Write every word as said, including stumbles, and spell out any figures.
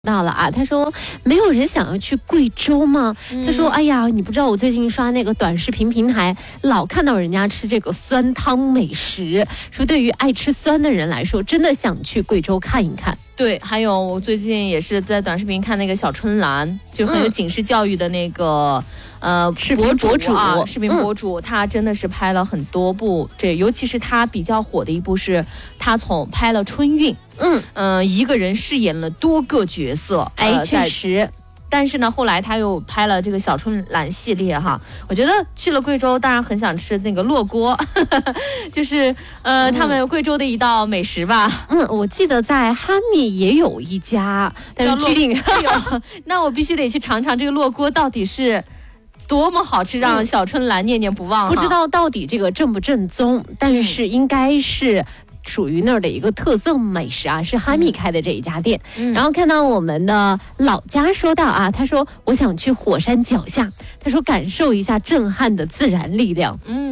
到了啊，他说没有人想要去贵州吗？嗯、他说哎呀，你不知道我最近刷那个短视频平台，老看到人家吃这个酸汤美食，说对于爱吃酸的人来说，真的想去贵州看一看。 对，还有我最近也是在短视频看那个小春兰，就很有警示教育的那个、嗯、呃视频博主啊，视频博主，嗯、他真的是拍了很多部，这尤其是他比较火的一部是，他从拍了春运，嗯嗯、呃，一个人饰演了多个角色， 哎，呃、确实。 但是呢，后来他又拍了这个小春兰系列哈，我觉得去了贵州，当然很想吃那个烙锅，呵呵就是呃、嗯、他们贵州的一道美食吧。 嗯，我记得在哈密也有一家，但是具体那我必须得去尝尝这个烙锅到底是多么好吃，让小春兰念念不忘。 不知道到底这个正不正宗，但是应该是属于那儿的一个特色美食啊，是哈密开的这一家店。嗯、然后看到我们的老家说到啊，他说我想去火山脚下，他说感受一下震撼的自然力量。嗯。